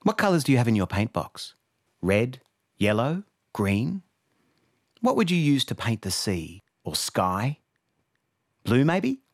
What colours do you have in your paint box? Red, yellow, green? What would you use to paint the sea or sky? Blue maybe?